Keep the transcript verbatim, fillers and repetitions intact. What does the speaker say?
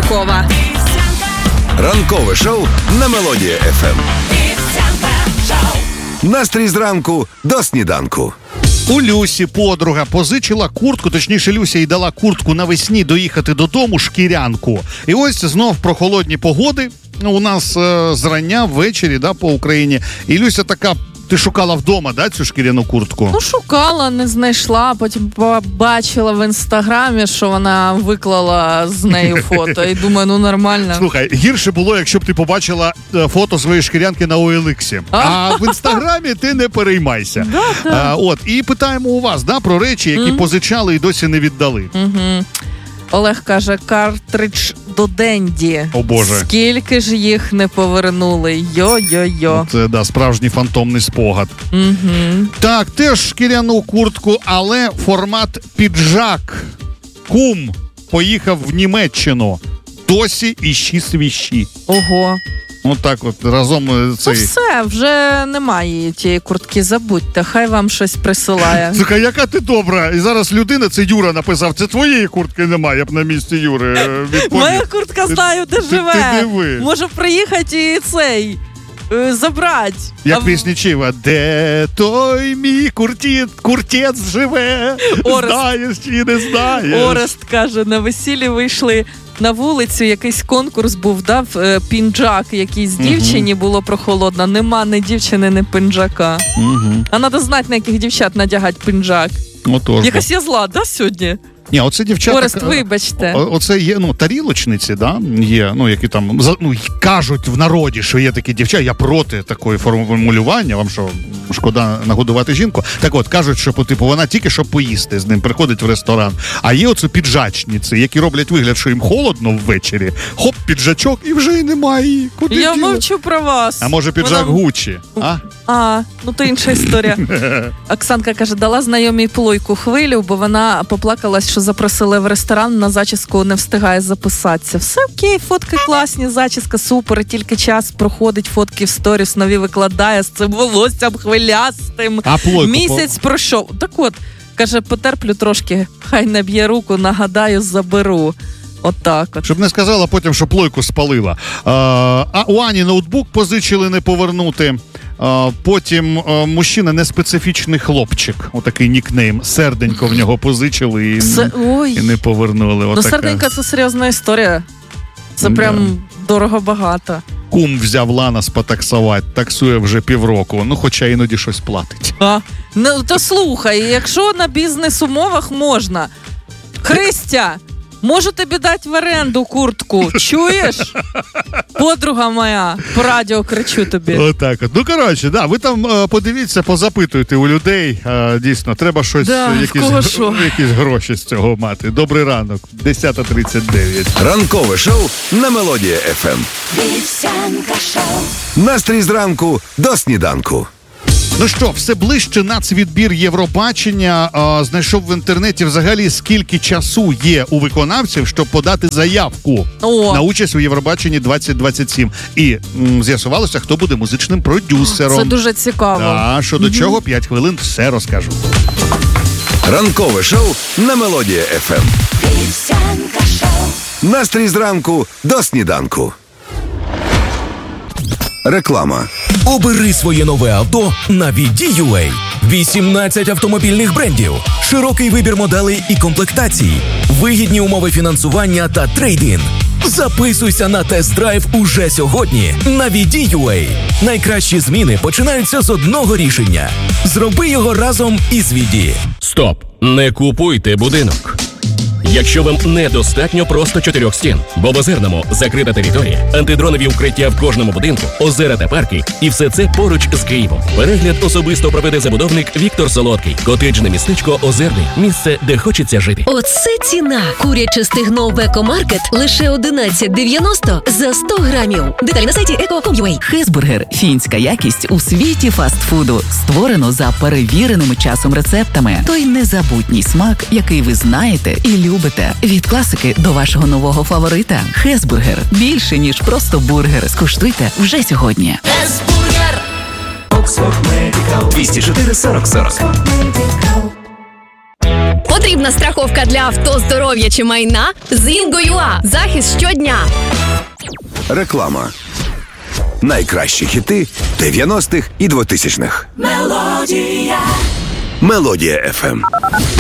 ранкова. Ранкове шоу на Мелодія еф ем. Настрій зранку до сніданку. У Люсі подруга позичила куртку, точніше Люся їй дала куртку навесні доїхати додому, шкірянку. І ось знов про холодні погоди у нас е, зрання ввечері, да, по Україні. І Люся така: ти шукала вдома, да, цю шкіряну куртку? Ну, шукала, не знайшла, потім побачила в інстаграмі, що вона виклала з нею фото, і думаю, ну нормально. Слухай, гірше було, якщо б ти побачила фото своєї шкірянки на о ел ікс. А, а в інстаграмі ти не переймайся. Да, да. А, от, і питаємо у вас, да, про речі, які mm. позичали і досі не віддали. Угу. Олег каже, картридж до Денді. О, Боже. Скільки ж їх не повернули. Йо-йо-йо. Це, да, справжній фантомний спогад. Угу. Так, теж шкіряну куртку, але формат піджак. Кум поїхав в Німеччину. Досі іщі свіщі. Ого. Отак от, от разом цей... Ну все, вже немає тієї куртки, забудьте, хай вам щось присилає. Слухай, яка ти добра. І зараз людина, це Юра написав, це твоєї куртки немає, я б на місці Юри відповів. Моя куртка знаю, де ти, живе. Ти, ти диви. Може приїхати і цей, забрати. Як а... піснічива. Де той мій куртіт, куртець живе? Орест. Знаєш чи не знаєш? Орест каже, на весіллі вийшли на вулицю, якийсь конкурс був, дав е, пінджак якійсь дівчині, uh-huh. було прохолодно. Нема ні дівчини, ні пінджака. Uh-huh. А треба знати, на яких дівчат надягати пінджак. Отож. Якась я зла, да, сьогодні? Ні, оце дівчата... Орест, вибачте. О, оце є, ну, тарілочниці, да, є, ну, які там, ну, кажуть в народі, що є такі дівчата, я проти такої формулювання, вам що, шкода нагодувати жінку? Так от, кажуть, що, типу, вона тільки щоб поїсти, з ним приходить в ресторан. А є оце піджачниці, які роблять вигляд, що їм холодно ввечері, хоп, піджачок, і вже й немає її. Куди я діла? Мовчу про вас. А може піджак вона... Гуччі? А? А, ну то інша історія. Оксанка каже, дала знайомій плойку хвилю, бо вона поплакалась, що запросили в ресторан, на зачіску не встигає записатися. Все окей, фотки класні, зачіска супер, тільки час проходить, фотки в сторіс нові викладає з цим волоссям хвилястим. А плойку? Місяць пройшов. Так от, каже, потерплю трошки, хай не б'є руку, нагадаю, заберу. Отак от. Щоб не сказала потім, що плойку спалила. А, а у Ані ноутбук позичили не повернути. А, потім а, мужчина неспецифічний хлопчик. Отакий нікнейм. Серденько в нього позичили і, Се... і не повернули. Ну, серденько — це серйозна історія. Це да. Прям дорого-багато. Кум взяв Ланос потаксувати, таксує вже півроку, ну хоча іноді щось платить. А? Ну, то слухай, якщо на бізнес-умовах можна. Христя, можу тобі дати в оренду куртку, чуєш? Подруга моя, по радіо кричу тобі. Отак от. Ну, коротше, да, ви там е, подивіться, позапитуйте у людей. Е, дійсно, треба щось, да, якісь, г- якісь гроші з цього мати. Добрий ранок, десята тридцять дев'ять. Ранкове шоу на Мелодія еф ем. Настрій зранку до сніданку. Ну що, все ближче нацвідбір Євробачення. А, знайшов в інтернеті взагалі, скільки часу є у виконавців, щоб подати заявку О. на участь у Євробаченні двадцять двадцять сім. І м, з'ясувалося, хто буде музичним продюсером. Це дуже цікаво. А що до чого, п'ять хвилин все розкажу. Ранкове шоу на Мелодія еф ем. Настрій зранку до сніданку. Реклама. Обери своє нове авто на ві ді ю ей. вісімнадцять автомобільних брендів, широкий вибір моделей і комплектацій, вигідні умови фінансування та трейд-ін. Записуйся на тест-драйв уже сьогодні на ві ді ю ей. Найкращі зміни починаються з одного рішення. Зроби його разом із Віді. Стоп! Не купуйте будинок. Якщо вам недостатньо просто чотирьох стін, бо в Озерному закрита територія, антидронові укриття в кожному будинку, озера та парки, і все це поруч з Києвом. Перегляд особисто проведе забудовник Віктор Солодкий. Котеджне містечко Озерне. Місце, де хочеться жити. Оце ціна. Куряче стегно в Екомаркет лише одинадцять дев'яносто за сто грамів. Деталі на сайті еко крапка ком крапка ю а. Хесбургер – фінська якість у світі фастфуду. Створено за перевіреними часом рецептами. Той незабутній смак, який ви знаєте і любите. Від класики до вашого нового фаворита. Хесбургер – більше, ніж просто бургер. Скуштуйте вже сьогодні. Хесбургер! двісті чотири сорок сорок. Потрібно Потрібна страховка для авто, здоров'я чи майна? З Інго.ua. Захист щодня. Реклама. Найкращі хіти дев'яностих і двотисячних. Мелодія. Мелодія еф ем.